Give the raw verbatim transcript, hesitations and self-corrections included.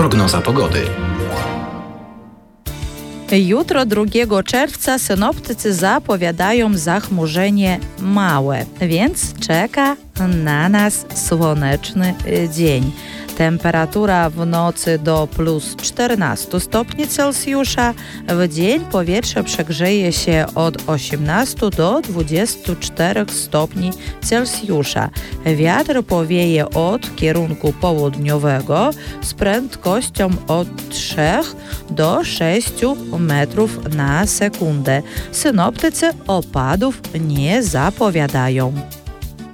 Prognoza pogody. Jutro drugiego czerwca synoptycy zapowiadają zachmurzenie małe, więc czeka na nas słoneczny dzień. Temperatura w nocy do plus czternaście stopni Celsjusza. W dzień powietrze przegrzeje się od osiemnaście do dwudziestu czterech stopni Celsjusza. Wiatr powieje od kierunku południowego z prędkością od trzech do sześciu metrów na sekundę. Synoptycy opadów nie zapowiadają.